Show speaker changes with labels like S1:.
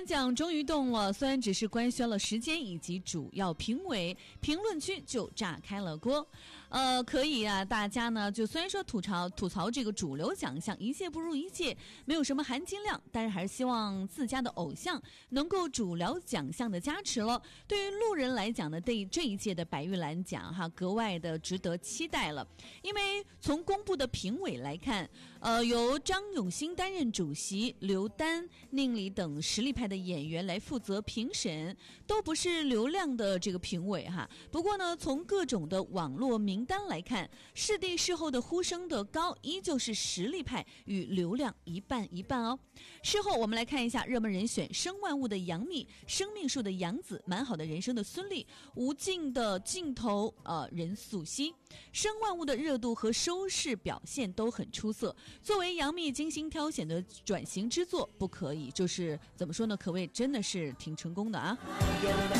S1: 奖终于动了，虽然只是官宣了时间以及主要评委，评论区就炸开了锅。可以啊，大家呢就虽然说吐槽这个主流奖项一届不如一届，没有什么含金量，但是还是希望自家的偶像能够主流奖项的加持了。对于路人来讲呢，对这一届的白玉兰奖格外的值得期待了，因为从公布的评委来看，由张永新担任主席，刘丹、宁理等实力派的演员来负责评审，都不是流量的这个评委不过呢，从各种的网络名单来看，视帝事后的呼声的高，依旧是实力派与流量一半一半哦。事后我们来看一下热门人选：生万物的杨幂、生命树的杨紫、蛮好的人生的孙俪、无尽的尽头任素汐。生万物的热度和收视表现都很出色，作为杨幂精心挑选的转型之作，不可以就是怎么说呢，可谓真的是挺成功的啊。